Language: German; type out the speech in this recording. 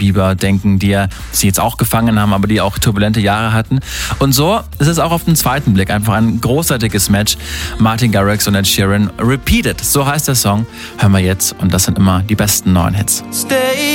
Bieber denken, die sie jetzt auch gefangen haben, aber die auch turbulente Jahre hatten. Und so ist es auch auf den zweiten Blick einfach ein großartiges Match. Martin Garrix und Ed Sheeran, Repeated, so heißt der Song. Hören wir jetzt und das sind immer die besten neuen Hits. Stay